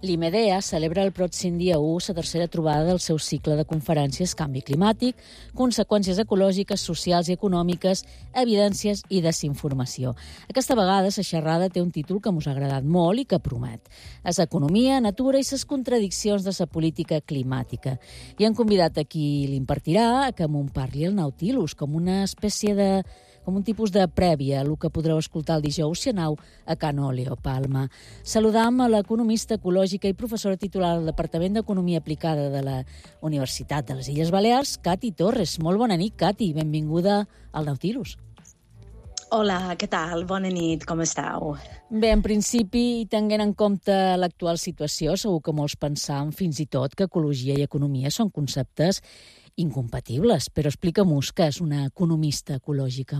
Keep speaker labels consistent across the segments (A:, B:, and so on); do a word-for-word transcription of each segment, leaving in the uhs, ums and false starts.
A: L'IMEDEA celebra el pròxim dia u la tercera trobada del seu cicle de conferències Canvi climàtic, conseqüències ecològiques, socials i econòmiques, evidències i desinformació. Aquesta vegada la xerrada té un títol que mos ha agradat molt i que promet. És economia, natura i les contradiccions de la política climàtica. I han convidat a qui l'impartirà a que m'ho parli el Nautilus, com una espècie de... com un tipus de prèvia, el que podreu escoltar el dijous si aneu a Can Oleo, Palma. Saludam a l'economista ecològica i professora titular del Departament d'Economia Aplicada de la Universitat de les Illes Balears, Cati Torres. Molt bona nit, Cati. Benvinguda al Nautilus.
B: Hola, què tal? Bona nit, com esteu?
A: Bé, en principi, i tenint en compte l'actual situació, segur que molts pensam fins i tot que ecologia i economia són conceptes incompatibles, però explica-mos què és una economista ecològica.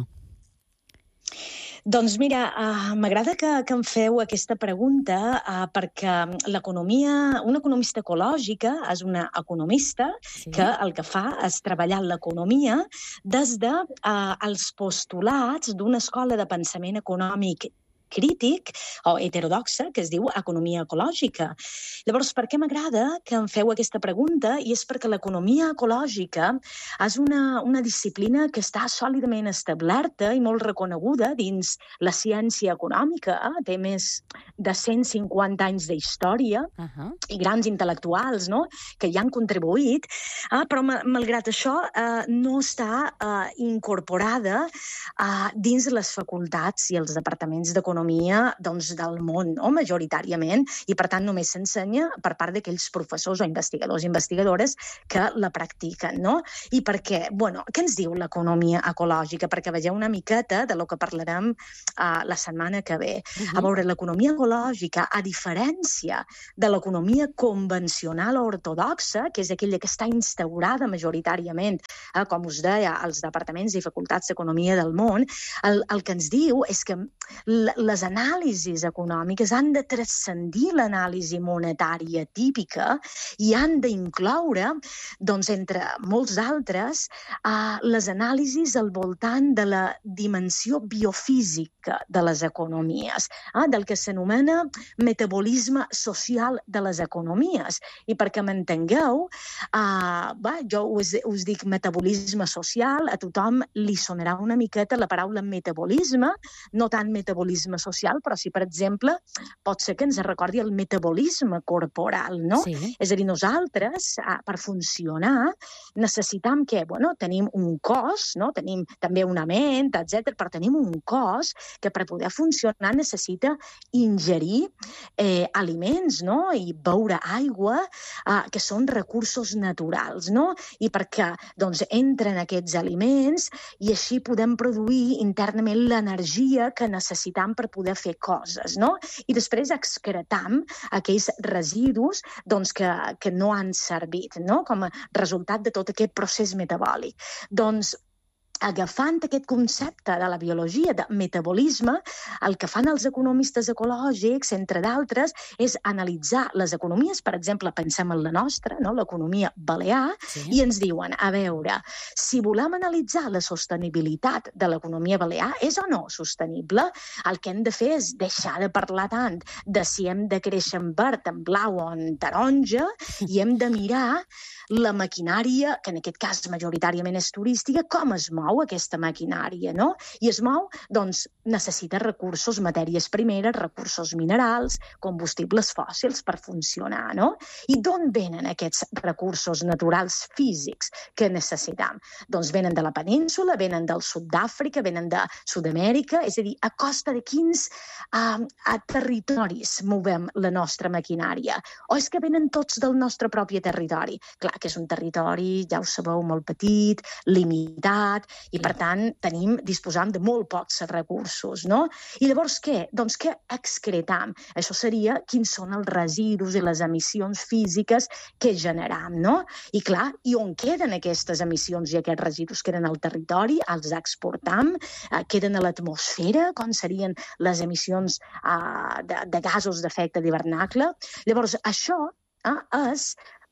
B: Doncs mira, uh, m'agrada que, que em feu aquesta pregunta uh, perquè l'economia, una economista ecològica és una economista sí. que el que fa és treballar l'economia des de uh, els postulats d'una escola de pensament econòmic crític o heterodoxa que es diu economia ecològica. Llavors, per què m'agrada que em feu aquesta pregunta? I és perquè l'economia ecològica és una, una disciplina que està sòlidament establerta i molt reconeguda dins la ciència econòmica. Eh? Té més de cent cinquanta anys d'història uh-huh. i grans intel·lectuals no? que hi han contribuït, eh? però malgrat això eh, no està eh, incorporada eh, dins les facultats i els departaments d'economia doncs, del món, no? majoritàriament, i per tant només s'ensenya per part d'aquells professors o investigadors i investigadores que la practiquen. No? I per què? Bueno, què ens diu l'economia ecològica? Perquè vegeu una miqueta de lo que parlarem uh, la setmana que ve. Uh-huh. A veure, l'economia ecològica, a diferència de l'economia convencional o ortodoxa, que és aquella que està instaurada majoritàriament, eh, com us deia, als departaments i facultats d'economia del món, el, el que ens diu és que les anàlisis econòmiques han de transcendir l'anàlisi monetària típica i han d'incloure, doncs, entre molts altres, eh, les anàlisis al voltant de la dimensió biofísica de les economies, eh, del que s'anomena metabolisme social de les economies. I perquè m'entengueu, eh, va, jo us, us dic metabolisme social, a tothom li sonarà una miqueta la paraula metabolisme, no tant metabolisme social, però si, per exemple, pot ser que ens recordi el metabolisme corporal, no? Sí. És a dir, nosaltres, per funcionar, necessitam que, bueno, tenim un cos, no? Tenim també una ment, etcètera, però tenim un cos que per poder funcionar necessita ingerir eh, aliments, no? I beure aigua, eh, que són recursos naturals, no? I perquè, doncs, entren aquests aliments i així podem produir internament l'energia que necessitam per poder fer coses, no? I després excretam aquells residus doncs, que, que no han servit, no? Com a resultat de tot aquest procés metabòlic. Doncs agafant aquest concepte de la biologia, de metabolisme, el que fan els economistes ecològics, entre d'altres, és analitzar les economies, per exemple, pensem en la nostra, no? l'economia balear, sí. i ens diuen, a veure, si volem analitzar la sostenibilitat de l'economia balear, és o no sostenible? El que hem de fer és deixar de parlar tant de si hem de créixer en verd, en blau o en taronja, i hem de mirar la maquinària, que en aquest cas majoritàriament és turística, com es mou aquesta maquinària, no? I es mou, doncs, necessita recursos, matèries primeres, recursos minerals, combustibles fòssils per funcionar, no? I d'on venen aquests recursos naturals físics que necessitam? Doncs venen de la península, venen del sud d'Àfrica, venen de Sud-amèrica, és a dir, a costa de quins uh, a territoris movem la nostra maquinària? O és que venen tots del nostre propi territori? Clar, que és un territori, ja ho sabeu, molt petit, limitat, i per tant tenim, disposam de molt pocs recursos, no? I llavors què? Doncs què excretam? Això seria quins són els residus i les emissions físiques que generam, no? I clar, i on queden aquestes emissions i aquests residus? Queden al territori, els exportam, eh, queden a l'atmosfera, com serien les emissions eh, de, de gasos d'efecte d'hivernacle? Llavors, això eh, és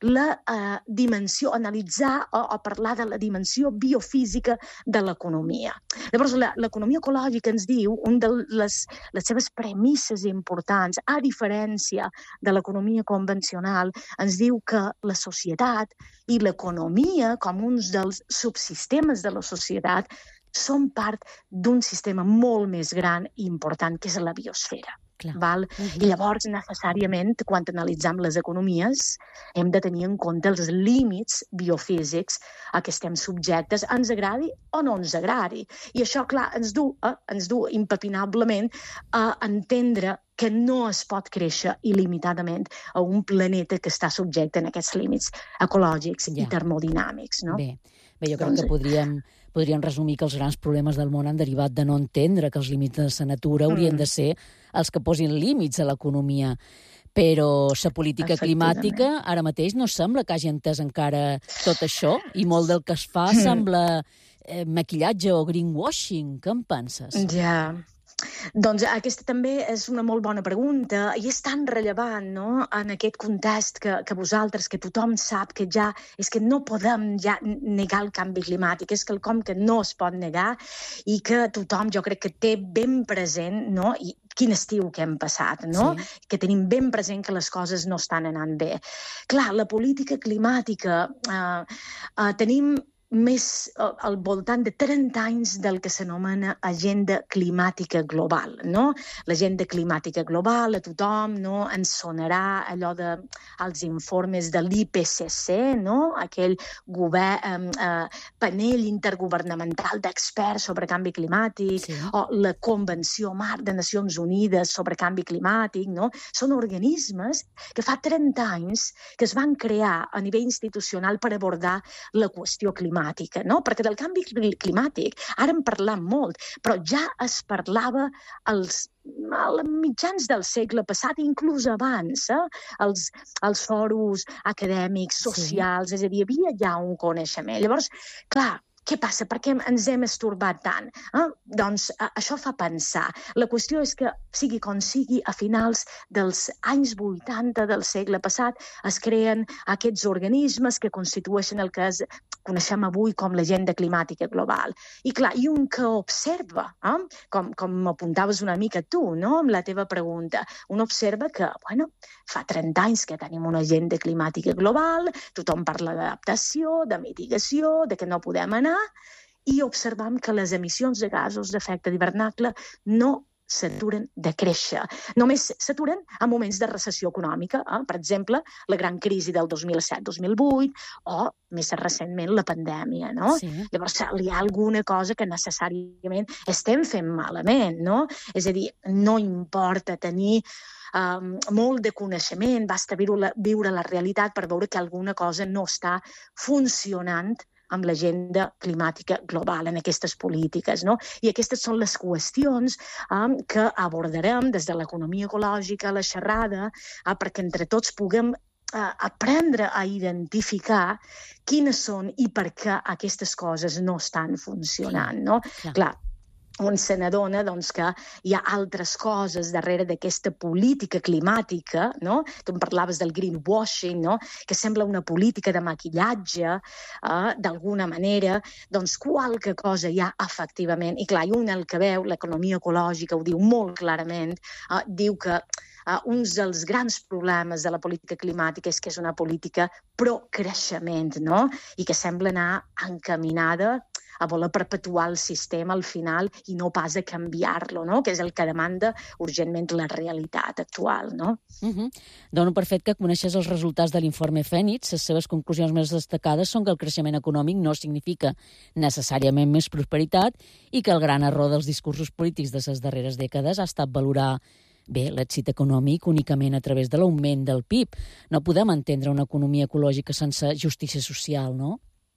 B: la eh, dimensió, analitzar o, o parlar de la dimensió biofísica de l'economia. Llavors, l'economia ecològica ens diu, un de les, les seves premisses importants, a diferència de l'economia convencional, ens diu que la societat i l'economia, com uns dels subsistemes de la societat, són part d'un sistema molt més gran i important, que és la biosfera. Val? Uh-huh. I llavors, necessàriament, quan analitzem les economies, hem de tenir en compte els límits biofísics a què estem subjectes, ens agradi o no ens agradi. I això, clar, ens du, eh, ens du impepinablement a entendre que no es pot créixer il·limitadament a un planeta que està subjecte a aquests límits ecològics ja. i termodinàmics. No?
A: Bé. Bé, jo crec doncs... que podríem, podríem resumir que els grans problemes del món han derivat de no entendre que els límits de la natura haurien mm. de ser els que posin límits a l'economia. Però la política climàtica ara mateix no sembla que hagi entès encara tot això, i molt del que es fa mm. sembla eh, maquillatge o greenwashing. Què en penses?
B: Ja... Doncs aquesta també és una molt bona pregunta i és tan rellevant, no?, en aquest context que, que vosaltres, que tothom sap que ja és que no podem ja negar el canvi climàtic, és quelcom que no es pot negar i que tothom jo crec que té ben present, no?, i quin estiu que hem passat, no?, sí. que tenim ben present que les coses no estan anant bé. Clar, la política climàtica, eh, eh, tenim més al voltant de trenta anys del que s'anomena agenda climàtica global, no? L'agenda climàtica global, a tothom, no?, ens sonarà allò de els informes de l'I P C C, no?, aquell govern, eh, panell intergovernamental d'experts sobre canvi climàtic, sí. o la Convenció Marc de Nacions Unides sobre canvi climàtic, no? Són organismes que fa trenta anys que es van crear a nivell institucional per abordar la qüestió climàtica. No? Perquè del canvi climàtic ara en parlam molt, però ja es parlava als, als mitjans del segle passat, inclús abans, eh? els, els fòrums acadèmics, socials, sí. és a dir, hi havia ja un coneixement. Llavors, clar, què passa? Per què ens hem estorbat tant? Eh? Doncs eh, això fa pensar. La qüestió és que, sigui com sigui, a finals dels anys vuitanta del segle passat es creen aquests organismes que constitueixen el que es, coneixem avui com l'agenda climàtica global. I clar, i un que observa, eh? com, com m'apuntaves una mica tu, no?, amb la teva pregunta, un observa que, bueno, fa trenta anys que tenim una agenda climàtica global, tothom parla d'adaptació, de mitigació, de que no podem anar, i observam que les emissions de gasos d'efecte d'hivernacle no s'aturen de créixer. Només s'aturen en moments de recessió econòmica, eh? Per exemple, la gran crisi del dos mil set dos mil vuit o, més recentment, la pandèmia, no? Sí. Llavors, hi ha alguna cosa que necessàriament estem fent malament, no? És a dir, no importa tenir Um, molt de coneixement, basta viure la, viure la realitat per veure que alguna cosa no està funcionant amb l'agenda climàtica global, en aquestes polítiques, no? I aquestes són les qüestions um, que abordarem des de l'economia ecològica a la xerrada, uh, perquè entre tots puguem uh, aprendre a identificar quines són i per què aquestes coses no estan funcionant, no? Clar. Clar. On se n'adona doncs, que hi ha altres coses darrere d'aquesta política climàtica, no? Tu em parlaves del greenwashing, no? Que sembla una política de maquillatge, eh, d'alguna manera, doncs qualque cosa hi ha efectivament. I clar, i un el que veu, l'economia ecològica ho diu molt clarament, eh, diu que Uh, un dels grans problemes de la política climàtica és que és una política pro-creixement, no? I que sembla anar encaminada a voler perpetuar el sistema al final i no pas a canviar-lo, no? Que és el que demanda urgentment la realitat actual, no?
A: Uh-huh. Dono per fet que coneixes els resultats de l'informe Fènix. Les seves conclusions més destacades són que el creixement econòmic no significa necessàriament més prosperitat i que el gran error dels discursos polítics de les darreres dècades ha estat valorar bé, l'èxit econòmic únicament a través de l'augment del P I B. No podem entendre una economia ecològica sense justícia social, no?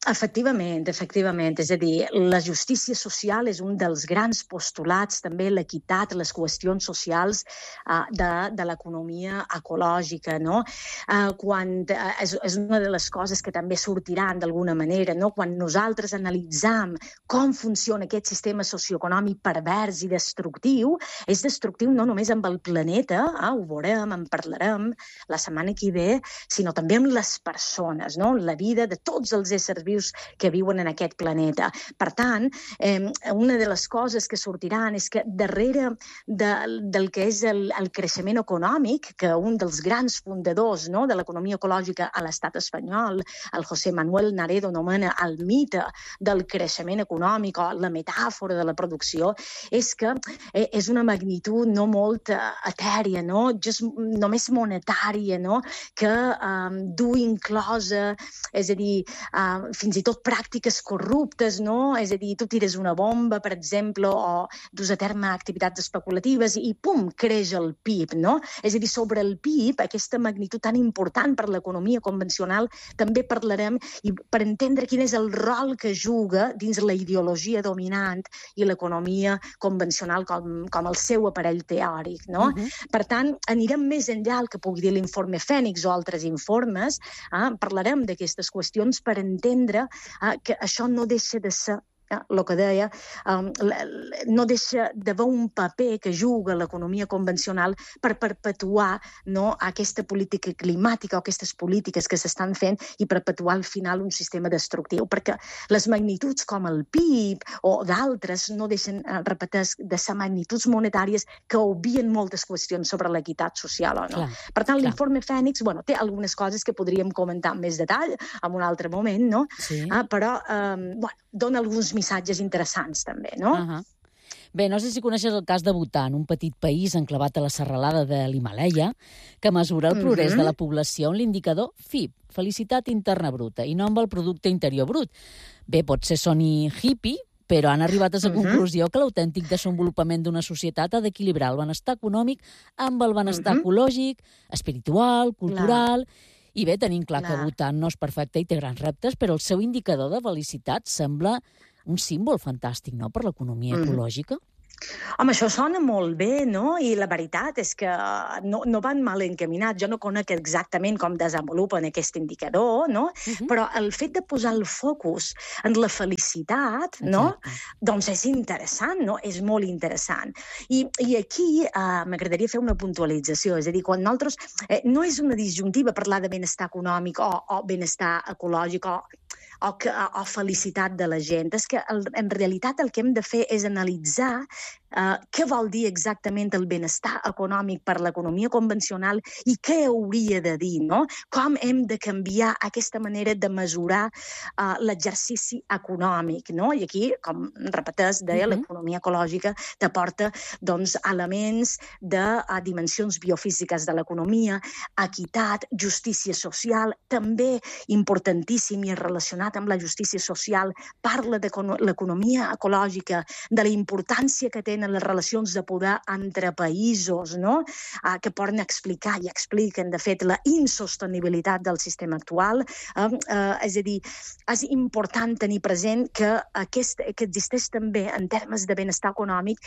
B: Efectivament, efectivament. És a dir, la justícia social és un dels grans postulats, també l'equitat, les qüestions socials uh, de, de l'economia ecològica, no? Uh, quan, uh, és, és una de les coses que també sortiran d'alguna manera, no? Quan nosaltres analitzam com funciona aquest sistema socioeconòmic pervers i destructiu, és destructiu no només amb el planeta, uh, ho veurem, en parlarem la setmana que ve, sinó també amb les persones, no? La vida de tots els éssers vius que viuen en aquest planeta. Per tant, eh, una de les coses que sortiran és que darrere de, del que és el, el creixement econòmic, que un dels grans fundadors, no, de l'economia ecològica a l'estat espanyol, el José Manuel Naredo, anomena el mite del creixement econòmic o la metàfora de la producció, és que eh, és una magnitud no molt eh, etèria, no? Just, només monetària, no? Que eh, du inclosa, és a dir, eh, fins i tot pràctiques corruptes, no? És a dir, tu tires una bomba, per exemple, o dus a terme activitats especulatives i, pum, creix el P I B, no? És a dir, sobre el P I B, aquesta magnitud tan important per l'economia convencional, també parlarem i per entendre quin és el rol que juga dins la ideologia dominant i l'economia convencional com, com el seu aparell teòric, no? Uh-huh. Per tant, anirem més enllà del que pugui dir l'informe Fènix o altres informes, eh? Parlarem d'aquestes qüestions per entendre eh, que això no deixa de ser el que deia, um, no deixa d'haver un paper que juga l'economia convencional per perpetuar, no, aquesta política climàtica o aquestes polítiques que s'estan fent i perpetuar al final un sistema destructiu, perquè les magnituds com el P I B o d'altres no deixen, repeteix, de ser magnituds monetàries que obvien moltes qüestions sobre l'equitat social o no. Clar, per tant, clar. L'informe Fènix, bueno, té algunes coses que podríem comentar amb més detall en un altre moment, no? Sí. Ah, però um, bueno, dona alguns missatges interessants, també, no? Uh-huh.
A: Bé, no sé si coneixes el cas de Bhutan, un petit país enclavat a la serralada de l'Himàlaia, que mesura el progrés uh-huh. de la població amb l'indicador F I B, Felicitat Interna Bruta, i no amb el Producte Interior Brut. Bé, potser soni hippie, però han arribat a la uh-huh. conclusió que l'autèntic desenvolupament d'una societat ha d'equilibrar el benestar econòmic amb el benestar uh-huh. ecològic, espiritual, cultural... Clar. I bé, tenim clar, clar que Bhutan no és perfecte i té grans reptes, però el seu indicador de felicitat sembla un símbol fantàstic, no?, per l'economia mm. ecològica.
B: Home, això sona molt bé, no? I la veritat és que no, no van mal encaminats. Jo no conec exactament com desenvolupen aquest indicador, no? Uh-huh. Però el fet de posar el focus en la felicitat, exacte. No? Doncs és interessant, no? És molt interessant. I, i aquí uh, m'agradaria fer una puntualització. És a dir, quan nosaltres... Eh, no és una disjuntiva parlar de benestar econòmic o, o benestar ecològic o... O, que, o felicitat de la gent. És que el, en realitat el que hem de fer és analitzar uh, què vol dir exactament el benestar econòmic per l'economia convencional i què hauria de dir, no? Com hem de canviar aquesta manera de mesurar uh, l'exercici econòmic, no? I aquí, com repeteix, deia, uh-huh. l'economia ecològica t'aporta doncs, elements de uh, dimensions biofísiques de l'economia, equitat, justícia social, també importantíssim i relacionat amb la justícia social, parla de l'economia ecològica, de la importància que tenen les relacions de poder entre països, no? Uh, que poden explicar i expliquen, de fet, la insostenibilitat del sistema actual. Uh, uh, és a dir, és important tenir present que, aquest, que existeix també, en termes de benestar econòmic,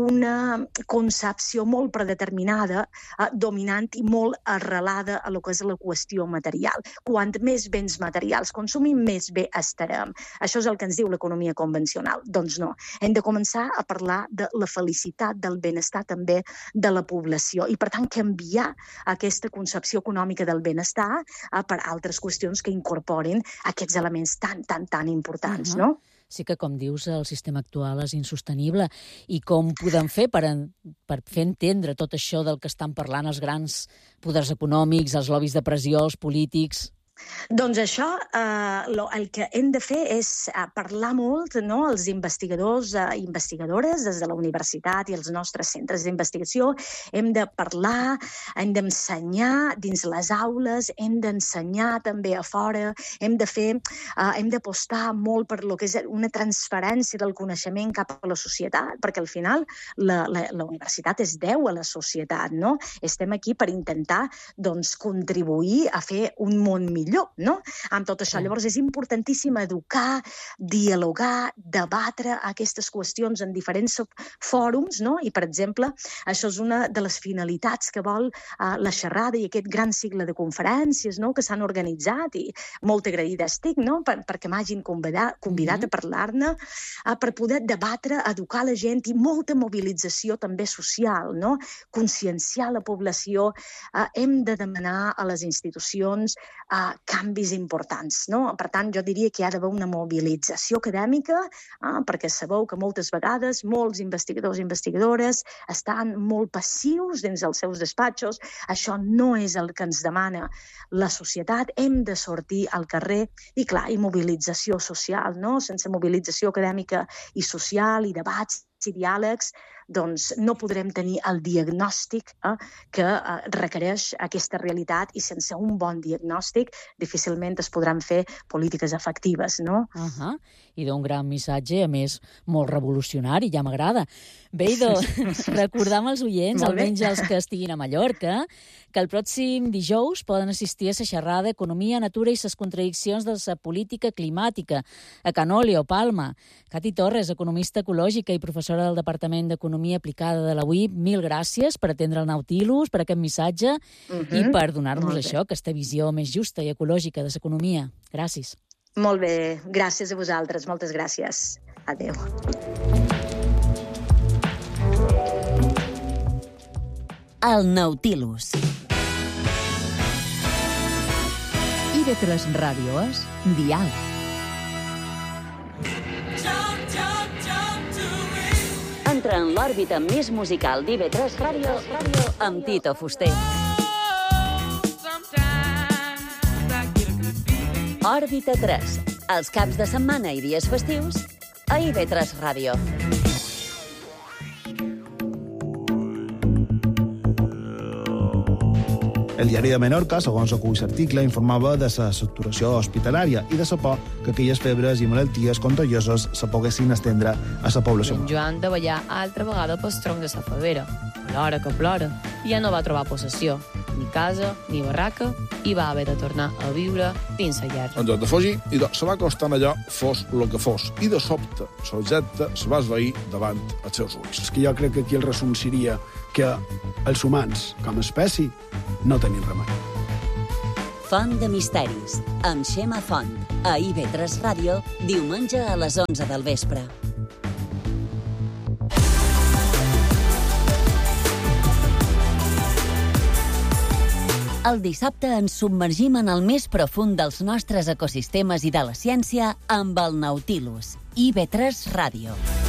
B: una concepció molt predeterminada, uh, dominant i molt arrelada a lo que és la qüestió material. Quant més béns materials consumim, més bé estarem. Això és el que ens diu l'economia convencional. Doncs no. Hem de començar a parlar de la felicitat, del benestar també de la població i, per tant, canviar aquesta concepció econòmica del benestar eh, per altres qüestions que incorporin aquests elements tan, tan, tan importants, uh-huh. no?
A: Sí que, com dius, el sistema actual és insostenible. I com podem fer per, en, per fer entendre tot això del que estan parlant els grans poders econòmics, els lobbies de pressió, els polítics?
B: Doncs això, eh, lo, el que hem de fer és eh, parlar molt, no?, els investigadors i eh, investigadores des de la universitat i els nostres centres d'investigació. Hem de parlar, hem d'ensenyar dins les aules, hem d'ensenyar també a fora, hem de fer, eh, hem d'apostar molt per lo que és una transferència del coneixement cap a la societat, perquè al final la, la, la universitat es deu a la societat, no? Estem aquí per intentar, doncs, contribuir a fer un món millor millor, no? Amb tot això. Llavors, és importantíssim educar, dialogar, debatre aquestes qüestions en diferents fòrums, no? I, per exemple, això és una de les finalitats que vol uh, la xerrada i aquest gran cicle de conferències, no?, que s'han organitzat, i molt agraïda estic, no?, per, perquè m'hagin convidat, convidat mm-hmm. a parlar-ne, uh, per poder debatre, educar la gent i molta mobilització també social, no?, conscienciar la població. Uh, hem de demanar a les institucions uh, canvis importants, no? Per tant, jo diria que hi ha d'haver una mobilització acadèmica, uh, perquè sabeu que moltes vegades molts investigadors i investigadores estan molt passius dins els seus despatxos. Això no és el que ens demana la societat. Hem de sortir al carrer i, clar, i mobilització social, no? Sense mobilització acadèmica i social i debats i diàlegs, doncs no podrem tenir el diagnòstic eh, que eh, requereix aquesta realitat, i sense un bon diagnòstic difícilment es podran fer polítiques efectives, no?
A: Uh-huh. I d'un gran missatge, a més, molt revolucionari, ja m'agrada. Bé, idò, recordam als oients, almenys els que estiguin a Mallorca, que el pròxim dijous poden assistir a la xerrada Economia, Natura i les contradiccions de la política climàtica a Canolio, Palma. Cati Torres, economista ecològica i professora del Departament d'Economia Aplicada de la U I P, mil gràcies per atendre el Nautilus, per aquest missatge uh-huh. i per donar-nos això, aquesta visió més justa i ecològica de l'economia. Gràcies.
B: Molt bé, gràcies a vosaltres, moltes gràcies. Adéu.
C: El Nautilus. I de tres Ràdio és Diàleg. Entra en l'òrbita més musical d'I V tres Ràdio amb Tito Fuster. Òrbita tres, els caps de setmana i dies festius a I V tres Ràdio.
D: El diari de Menorca, segons acull l'article, informava de la saturació hospitalària i de la por que aquelles febres i malalties contagioses se poguessin estendre a la població.
E: En Joan de ballar altra vegada pel tronc de la favera. A l'hora que plora, ja no va trobar possessió, ni casa, ni barraca, i va haver de tornar a viure dins la guerra.
F: En lloc de fugir, idò, se va costant allò fos el que fos, i de sobte l'objecte se va esvair davant els seus ulls.
G: És que jo crec que aquí el resum seria que els humans, com a espècie, no tenim remei.
C: Font de misteris, amb Xema Font, a I V tres Ràdio, diumenge a les onze del vespre. El dissabte ens submergim en el més profund dels nostres ecosistemes i de la ciència amb el Nautilus. I V tres Ràdio.